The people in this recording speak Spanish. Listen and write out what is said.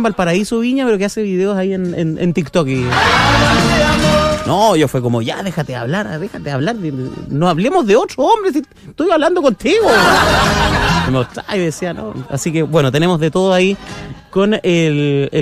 Valparaíso, Viña, pero que hace videos ahí en TikTok. No, yo fue como, ya, déjate hablar, no hablemos de otro hombre, estoy hablando contigo. Y me mostraba y decía, no. Así que, bueno, tenemos de todo ahí con el